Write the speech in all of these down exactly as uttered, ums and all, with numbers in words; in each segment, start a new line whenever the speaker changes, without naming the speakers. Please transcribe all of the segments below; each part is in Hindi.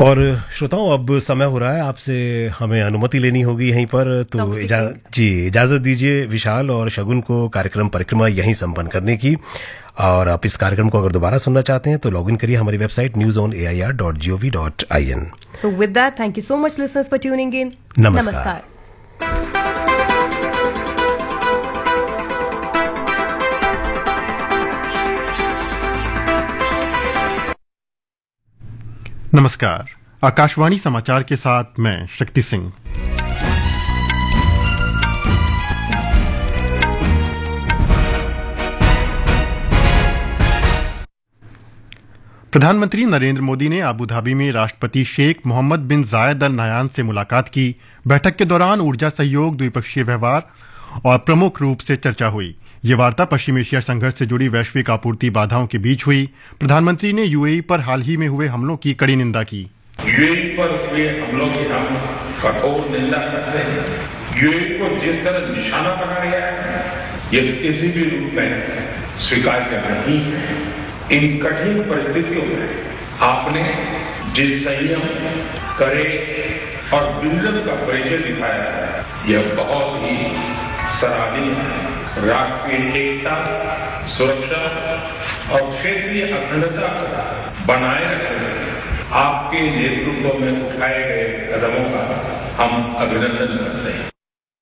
और श्रोताओं, अब समय हो रहा है आपसे हमें अनुमति लेनी होगी यहीं पर, तो इजा, जी इजाजत दीजिए विशाल और शगुन को कार्यक्रम परिक्रमा यहीं संपन्न करने की। और आप इस कार्यक्रम को अगर दोबारा सुनना चाहते हैं तो लॉग इन करिए हमारी website news on A I R dot G O V dot I N.
So with that, thank you so much listeners for tuning in.
नमस्कार।
नमस्कार। आकाशवाणी समाचार के साथ मैं शक्ति सिंह। प्रधानमंत्री नरेंद्र मोदी ने अबू धाबी में राष्ट्रपति शेख मोहम्मद बिन जायद अल नहयान से मुलाकात की। बैठक के दौरान ऊर्जा सहयोग, द्विपक्षीय व्यवहार और प्रमुख रूप से चर्चा हुई। ये वार्ता पश्चिम एशिया संघर्ष से जुड़ी वैश्विक आपूर्ति बाधाओं के बीच हुई। प्रधानमंत्री ने यूएई पर हाल ही में हुए हमलों की कड़ी निंदा की।
यूएई पर हुए हमलों की हम कठोर निंदा करते हैं। यूएई को जिस तरह निशाना बनाया गया है, ये किसी भी रूप में स्वीकार्य नहीं है। इन कठिन परिस्थितियों में आपने जिस संयम, कड़े और विजन का परिचय दिखाया है, यह बहुत ही सराहनीय है। राष्ट्रीय एकता, सुरक्षा और क्षेत्रीय अखंडता को बनाए रखने में आपके नेतृत्व में उठाए गए कदमों का हम अभिनंदन करते हैं।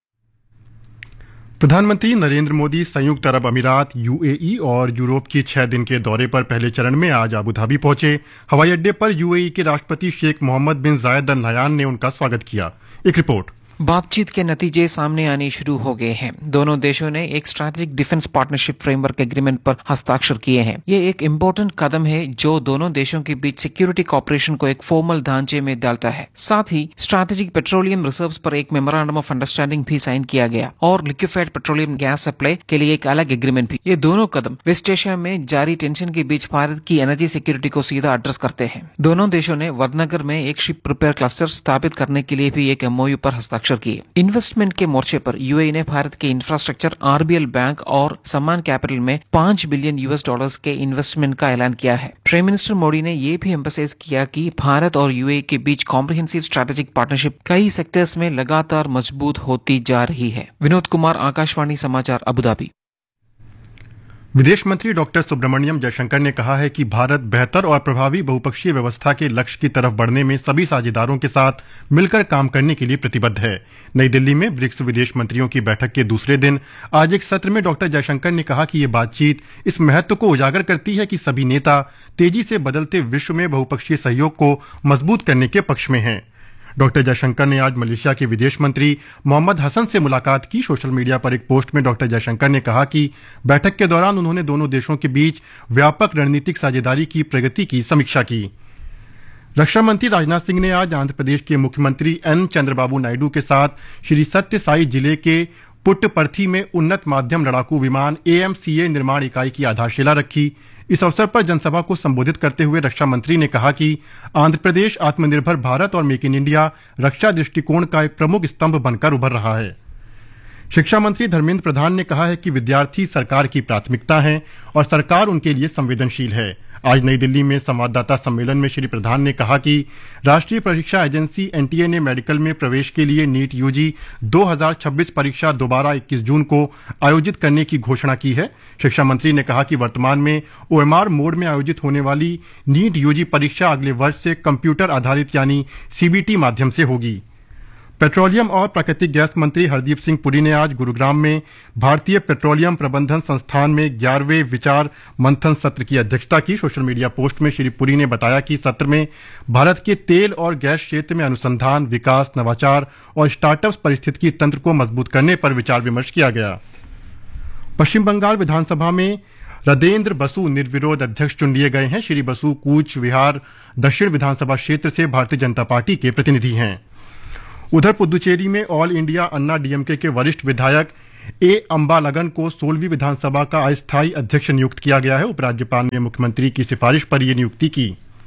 प्रधानमंत्री नरेंद्र मोदी संयुक्त अरब अमीरात, यूएई और यूरोप की छह दिन के दौरे पर पहले चरण में आज अबू धाबी पहुंचे। हवाई अड्डे पर यूएई के राष्ट्रपति शेख मोहम्मद बिन जायद अल नहयान ने उनका स्वागत किया। एक रिपोर्ट।
बातचीत के नतीजे सामने आने शुरू हो गए हैं। दोनों देशों ने एक strategic defence partnership framework agreement पर हस्ताक्षर किए हैं। ये एक इम्पोर्टेंट कदम है जो दोनों देशों के बीच सिक्योरिटी कॉपरेशन को एक फॉर्मल ढांचे में डालता है। साथ ही स्ट्रैटेजिक पेट्रोलियम रिजर्व्स पर एक मेमोरेंडम ऑफ अंडरस्टैंडिंग भी साइन किया गया और लिक्विफाइड पेट्रोलियम गैस सप्लाई के लिए एक अलग एग्रीमेंट भी। ये दोनों कदम वेस्ट एशिया में जारी टेंशन के बीच भारत की एनर्जी सिक्योरिटी को सीधा एड्रेस करते हैं। दोनों देशों ने वडनगर में एक शिप रिपेयर क्लस्टर स्थापित करने के लिए भी एक एमओयू पर हस्ताक्षर किए। इन्वेस्टमेंट के मोर्चे पर यूएई ने भारत के इंफ्रास्ट्रक्चर, आरबीएल बैंक और सम्मान कैपिटल में पांच बिलियन यूएस डॉलर्स के इन्वेस्टमेंट का ऐलान किया है। प्राइम मिनिस्टर मोदी ने यह भी एम्फसाइज किया कि भारत और यूएई के बीच कॉम्प्रिहेंसिव स्ट्रैटेजिक पार्टनरशिप कई सेक्टर्स में लगातार मजबूत होती जा रही है। विनोद कुमार, आकाशवाणी समाचार, अबू धाबी।
विदेश मंत्री डॉक्टर सुब्रमण्यम जयशंकर ने कहा है कि भारत बेहतर और प्रभावी बहुपक्षीय व्यवस्था के लक्ष्य की तरफ बढ़ने में सभी साझेदारों के साथ मिलकर काम करने के लिए प्रतिबद्ध है। नई दिल्ली में ब्रिक्स विदेश मंत्रियों की बैठक के दूसरे दिन आज एक सत्र में डॉक्टर जयशंकर ने कहा कि ये बातचीत इस महत्व को उजागर करती है कि सभी नेता तेजी से बदलते विश्व में बहुपक्षीय सहयोग को मजबूत करने के पक्ष में हैं। डॉक्टर जयशंकर ने आज मलेशिया के विदेश मंत्री मोहम्मद हसन से मुलाकात की। सोशल मीडिया पर एक पोस्ट में डॉक्टर जयशंकर ने कहा कि बैठक के दौरान उन्होंने दोनों देशों के बीच व्यापक रणनीतिक साझेदारी की प्रगति की समीक्षा की। रक्षा मंत्री राजनाथ सिंह ने आज आंध्र प्रदेश के मुख्यमंत्री एन चंद्रबाबू नायडू के साथ श्री सत्य साई जिले के पुट्टपर्थी में उन्नत माध्यम लड़ाकू विमान ए एम सी ए निर्माण इकाई की आधारशिला रखी। इस अवसर पर जनसभा को संबोधित करते हुए रक्षा मंत्री ने कहा कि आंध्र प्रदेश आत्मनिर्भर भारत और मेक इन इंडिया रक्षा दृष्टिकोण का एक प्रमुख स्तंभ बनकर उभर रहा है। शिक्षा मंत्री धर्मेंद्र प्रधान ने कहा है कि विद्यार्थी सरकार की प्राथमिकता हैं और सरकार उनके लिए संवेदनशील है। आज नई दिल्ली में संवाददाता सम्मेलन में श्री प्रधान ने कहा कि राष्ट्रीय परीक्षा एजेंसी एनटीए ने मेडिकल में प्रवेश के लिए नीट यूजी दो हज़ार छब्बीस परीक्षा दोबारा इक्कीस जून को आयोजित करने की घोषणा की है। शिक्षा मंत्री ने कहा कि वर्तमान में ओएमआर मोड में आयोजित होने वाली नीट यूजी परीक्षा अगले वर्ष से कंप्यूटर आधारित यानी सीबीटी माध्यम से होगी। पेट्रोलियम और प्राकृतिक गैस मंत्री हरदीप सिंह पुरी ने आज गुरुग्राम में भारतीय पेट्रोलियम प्रबंधन संस्थान में ग्यारहवें विचार मंथन सत्र की अध्यक्षता की। सोशल मीडिया पोस्ट में श्री पुरी ने बताया कि सत्र में भारत के तेल और गैस क्षेत्र में अनुसंधान, विकास, नवाचार और स्टार्टअप्स परिस्थितिकी तंत्र को मजबूत करने पर विचार विमर्श किया गया। पश्चिम बंगाल विधानसभा में राजेंद्र बसु निर्विरोध अध्यक्ष चुन लिए गए हैं। श्री बसु कूच विहार दक्षिण विधानसभा क्षेत्र से भारतीय जनता पार्टी के प्रतिनिधि हैं। उधर पुदुचेरी में ऑल इंडिया अन्ना डीएमके के वरिष्ठ विधायक ए अंबालगन को सोलहवीं विधानसभा का अस्थायी अध्यक्ष नियुक्त किया गया है। उपराज्यपाल ने मुख्यमंत्री की सिफारिश पर यह नियुक्ति की।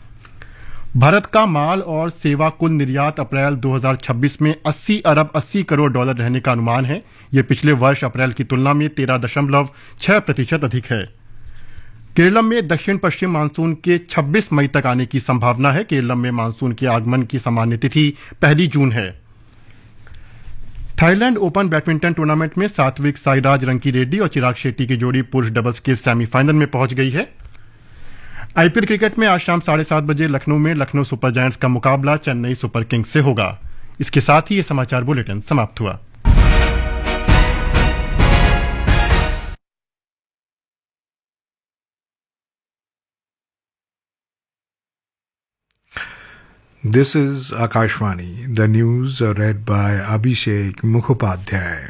भारत का माल और सेवा कुल निर्यात अप्रैल दो हज़ार छब्बीस में अस्सी अरब अस्सी करोड़ डॉलर रहने का अनुमान है। यह पिछले वर्ष अप्रैल की तुलना में तेरह दशमलव छह प्रतिशत अधिक है। केरलम में दक्षिण पश्चिम मानसून के छब्बीस मई तक आने की संभावना है। केरलम में मानसून के आगमन की सामान्य तिथि पहली जून है। थाईलैंड ओपन बैडमिंटन टूर्नामेंट में सात्विक साईराज रंकीरेड्डी और चिराग शेट्टी की जोड़ी पुरुष डबल्स के सेमीफाइनल में पहुंच गई है। आईपीएल क्रिकेट में आज शाम साढ़े सात बजे लखनऊ में लखनऊ सुपर जायंट्स का मुकाबला चेन्नई सुपर किंग्स से होगा। इसके साथ ही ये समाचार बुलेटिन समाप्त हुआ।
This is Akashvani. The news are read by Abhishek Mukhopadhyay.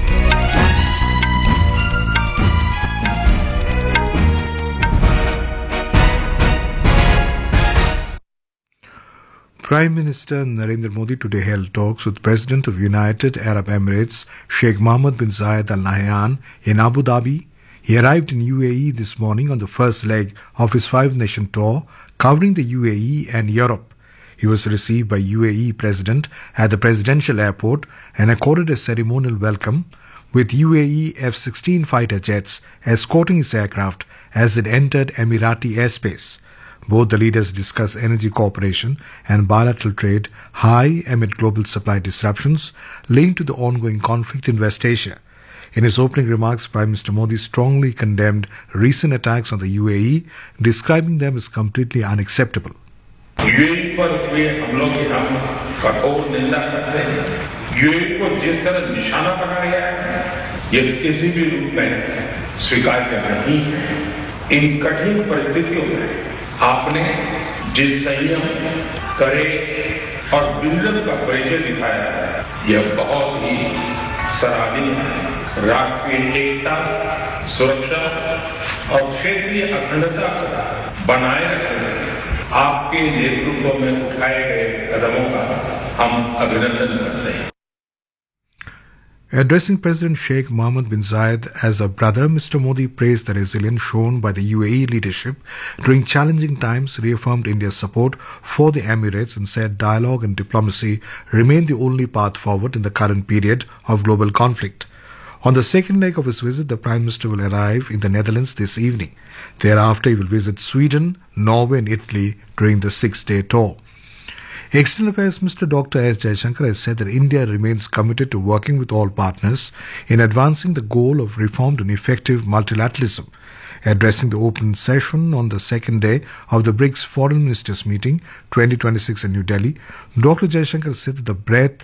Prime Minister Narendra Modi today held talks with President of United Arab Emirates Sheikh Mohammed bin Zayed Al Nahyan in Abu Dhabi. He arrived in U A E this morning on the first leg of his five-nation tour covering the U A E and Europe. He was received by U A E President at the presidential airport and accorded a ceremonial welcome, with U A E F sixteen fighter jets escorting his aircraft as it entered Emirati airspace. Both the leaders discussed energy cooperation and bilateral trade high amid global supply disruptions linked to the ongoing conflict in West Asia. In his opening remarks, Prime Minister Modi strongly condemned recent attacks on the U A E, describing them as completely unacceptable.
UAE पर हुए हमलों की हम कठोर निंदा करते हैं। यूएई को जिस तरह निशाना बनाया गया है, ये किसी भी रूप में स्वीकार्य नहीं है। इन कठिन परिस्थितियों में आपने जिस संयम, करे और विजन का परिचय दिखाया है, यह बहुत ही सराहनीय है। राष्ट्रीय एकता, सुरक्षा और क्षेत्रीय अखंडता को बनाए रखने आपके नेतृत्व में उठाए गए कदमों का हम अभिनंदन करते हैं।
Addressing President Sheikh Mohammed bin Zayed as a brother, Mister Modi praised the resilience shown by the U A E leadership during challenging times, reaffirmed India's support for the Emirates and said dialogue and diplomacy remain the only path forward in the current period of global conflict. On the second leg of his visit, the Prime Minister will arrive in the Netherlands this evening. Thereafter, he will visit Sweden, Norway and Italy during the six-day tour. External Affairs Minister Doctor S. Jaishankar has said that India remains committed to working with all partners in advancing the goal of reformed and effective multilateralism. Addressing the open session on the second day of the BRICS Foreign Ministers Meeting twenty twenty-six in New Delhi, Doctor Jaishankar said that the breadth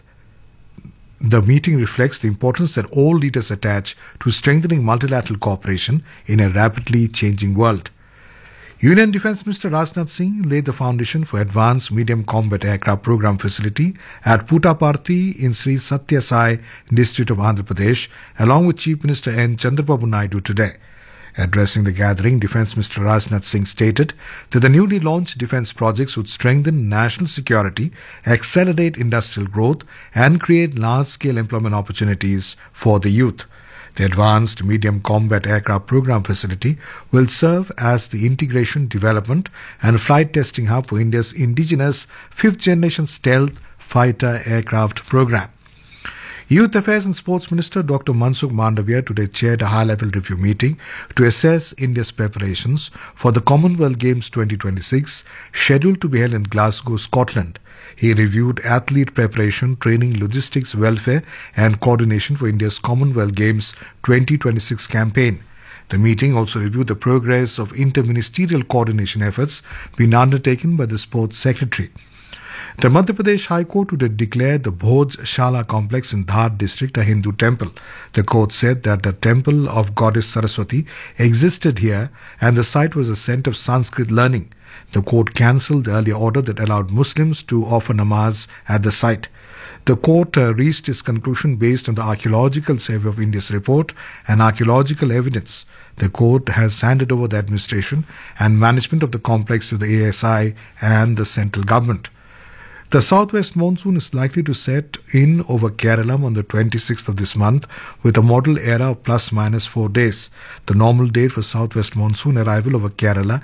The meeting reflects the importance that all leaders attach to strengthening multilateral cooperation in a rapidly changing world. Union Defence Minister Rajnath Singh laid the foundation for Advanced Medium Combat Aircraft Program facility at Puttaparthi in Sri Satya Sai district of Andhra Pradesh, along with Chief Minister N. Chandrababu Naidu today. Addressing the gathering, Defence Minister Rajnath Singh stated that the newly launched defence projects would strengthen national security, accelerate industrial growth and create large-scale employment opportunities for the youth. The Advanced Medium Combat Aircraft Program facility will serve as the integration, development and flight testing hub for India's indigenous fifth-generation stealth fighter aircraft program. Youth Affairs and Sports Minister Doctor Mansukh Mandavia today chaired a high-level review meeting to assess India's preparations for the Commonwealth Games twenty twenty-six, scheduled to be held in Glasgow, Scotland. He reviewed athlete preparation, training, logistics, welfare and coordination for India's Commonwealth Games twenty twenty-six campaign. The meeting also reviewed the progress of inter-ministerial coordination efforts being undertaken by the Sports Secretary. The Madhya Pradesh High Court today declared the Bhoj Shala complex in Dhar district a Hindu temple. The court said that the temple of goddess Saraswati existed here and the site was a centre of Sanskrit learning. The court cancelled the earlier order that allowed Muslims to offer namaz at the site. The court uh, reached its conclusion based on the Archaeological Survey of India's report and archaeological evidence. The court has handed over the administration and management of the complex to the A S I and the central government. The southwest monsoon is likely to set in over Kerala on the twenty-sixth of this month with a model era of plus minus four days. The normal date for southwest monsoon arrival over Kerala